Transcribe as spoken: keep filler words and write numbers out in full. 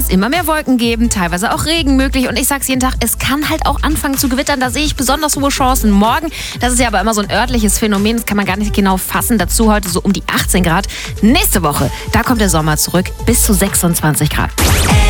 es immer mehr Wolken geben, teilweise auch Regen möglich. Und ich sag's jeden Tag, es kann halt auch anfangen zu gewittern. Da sehe ich besonders hohe Chancen. Morgen, das ist ja aber immer so ein örtliches Phänomen, das kann man gar nicht genau fassen. Dazu heute so um die achtzehn Grad. Nächste Woche, da kommt der Sommer zurück, bis zu sechsundzwanzig Grad.